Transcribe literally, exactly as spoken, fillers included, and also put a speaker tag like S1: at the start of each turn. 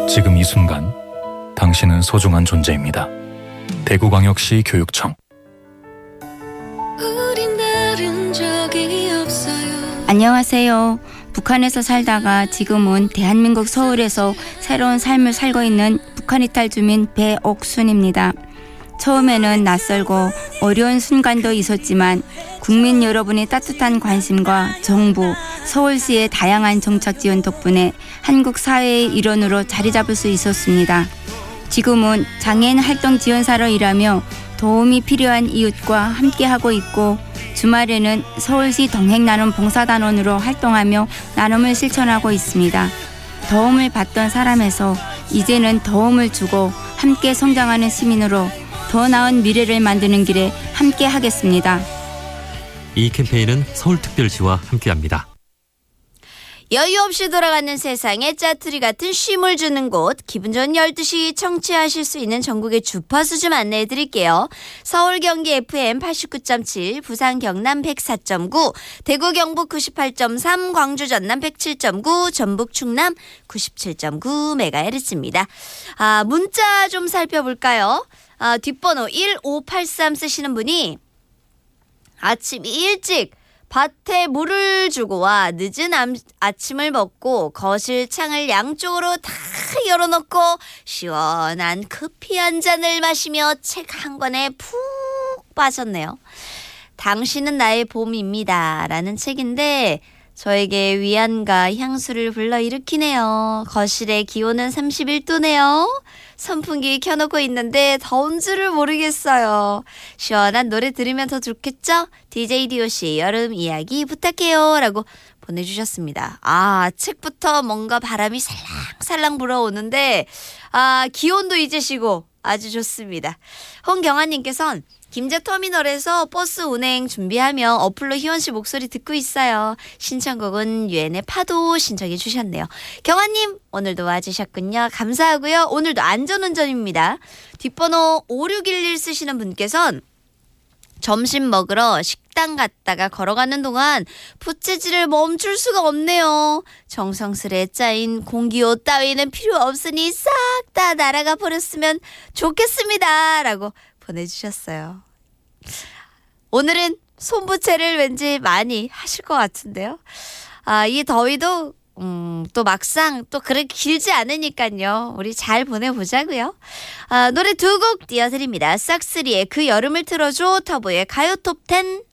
S1: 지금 이 순간 당신은 소중한 존재입니다. 대구광역시 교육청.
S2: 안녕하세요. 북한에서 살다가 지금은 대한민국 서울에서 새로운 삶을 살고 있는 북한 이탈 주민 배옥순입니다. 처음에는 낯설고 어려운 순간도 있었지만 국민 여러분의 따뜻한 관심과 정부, 서울시의 다양한 정책 지원 덕분에 한국 사회의 일원으로 자리 잡을 수 있었습니다. 지금은 장애인 활동 지원사로 일하며 도움이 필요한 이웃과 함께하고 있고 주말에는 서울시 동행나눔 봉사단원으로 활동하며 나눔을 실천하고 있습니다. 도움을 받던 사람에서 이제는 도움을 주고 함께 성장하는 시민으로 더 나은 미래를 만드는 길에 함께 하겠습니다.
S3: 이 캠페인은 서울특별시와 함께합니다.
S4: 여유 없이 돌아가는 세상에 짜투리 같은 쉼을 주는 곳, 기분 좋은 열두 시 청취하실 수 있는 전국의 주파수 좀 안내해 드릴게요. 서울 경기 에프엠 팔십구 점 칠, 부산 경남 백사 점 구, 대구 경북 구십팔 점 삼, 광주 전남 백칠 점 구, 전북 충남 구십칠 점 구 메가헤르츠입니다. 아, 문자 좀 살펴볼까요? 아, 뒷번호 일오팔삼 쓰시는 분이 아침 일찍 밭에 물을 주고 와 늦은 암, 아침을 먹고 거실 창을 양쪽으로 다 열어놓고 시원한 커피 한 잔을 마시며 책 한 권에 푹 빠졌네요. 당신은 나의 봄입니다 라는 책인데 저에게 위안과 향수를 불러일으키네요. 거실의 기온은 삼십일 도네요. 선풍기 켜놓고 있는데 더운 줄을 모르겠어요. 시원한 노래 들으면 더 좋겠죠? 디제이 디오씨 여름 이야기 부탁해요 라고 보내주셨습니다. 아, 책부터 뭔가 바람이 살랑살랑 불어오는데 아, 기온도 잊으시고 아주 좋습니다. 홍경아님께서는 김제터미널에서 버스 운행 준비하며 어플로 희원씨 목소리 듣고 있어요. 신청곡은 유엔의 파도 신청해 주셨네요. 경아님 오늘도 와주셨군요. 감사하고요. 오늘도 안전운전입니다. 뒷번호 오육일일 쓰시는 분께서는 점심 먹으러 식당 갔다가 걸어가는 동안 부채질을 멈출 수가 없네요. 정성스레 짜인 공기옷 따위는 필요 없으니 싹 다 날아가 버렸으면 좋겠습니다 라고 보내주셨어요. 오늘은 손부채를 왠지 많이 하실 것 같은데요. 아, 이 더위도 음, 또 막상 또 그렇게 길지 않으니까요. 우리 잘 보내보자고요. 아, 노래 두 곡 띄워드립니다. 싹쓰리의 그 여름을 틀어줘, 터보의 가요 톱텐.